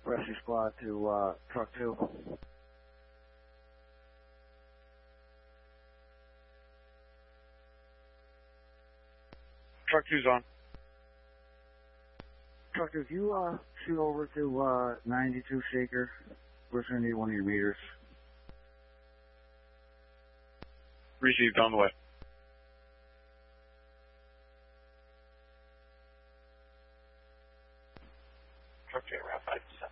Rescue squad to truck 2. Truck 2's on. Truck 2, if you shoot over to 92 Shaker, we're going to need one of your meters. Received, on the way. Truck 2, Route 57.